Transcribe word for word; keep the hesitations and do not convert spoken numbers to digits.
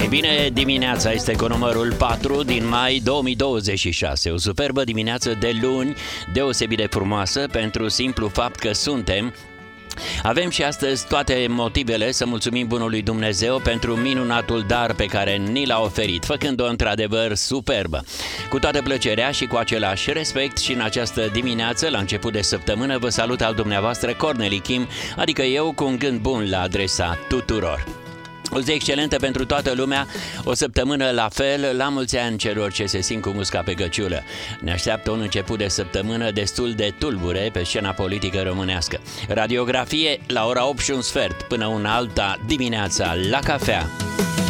Ei bine, dimineața este cu numărul patru din mai două mii douăzeci și șase. O superbă dimineață de luni, deosebit de frumoasă pentru simplu fapt că suntem. Avem și astăzi toate motivele să mulțumim bunului Dumnezeu pentru minunatul dar pe care ni l-a oferit, făcând-o într-adevăr superbă. Cu toată plăcerea și cu același respect și în această dimineață, la început de săptămână, vă salut al dumneavoastră Corneli Kim, adică eu, cu un gând bun la adresa tuturor. O zi excelentă pentru toată lumea, o săptămână la fel, la mulți ani celor ce se simt cu musca pe găciulă. Ne așteaptă un început de săptămână destul de tulbure pe scena politică românească. Radiografie la ora opt și un sfert, până una alta dimineața la cafea.